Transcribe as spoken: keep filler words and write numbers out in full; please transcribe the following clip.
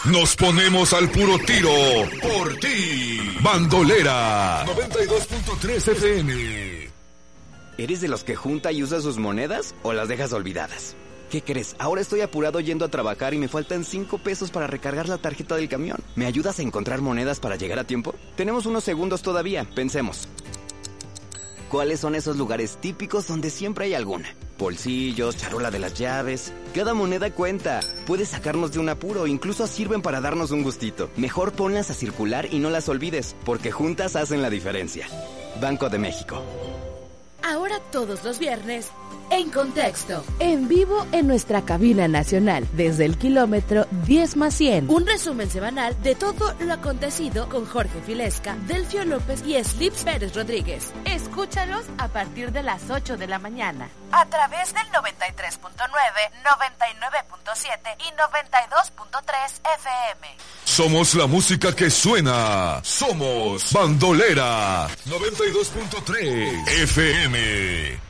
Nos ponemos al puro tiro por ti. Bandolera noventa y dos punto tres F M. ¿Eres de los que junta y usa sus monedas o las dejas olvidadas? ¿Qué crees? Ahora estoy apurado yendo a trabajar y me faltan cinco pesos para recargar la tarjeta del camión. ¿Me ayudas a encontrar monedas para llegar a tiempo? Tenemos unos segundos todavía, pensemos. ¿Cuáles son esos lugares típicos donde siempre hay alguna? Bolsillos, charola de las llaves. Cada moneda cuenta. Puede sacarnos de un apuro, incluso sirven para darnos un gustito. Mejor ponlas a circular y no las olvides, porque juntas hacen la diferencia. Banco de México. Ahora todos los viernes, En Contexto. En vivo en nuestra cabina nacional, desde el kilómetro diez más cien. Un resumen semanal de todo lo acontecido con Jorge Filesca, Delfio López y Slips Pérez Rodríguez. Escúchalos a partir de las ocho de la mañana. A través del noventa y tres punto nueve, noventa y nueve punto siete y noventa y dos punto tres F M. Somos la música que suena. Somos Bandolera noventa y dos punto tres F M.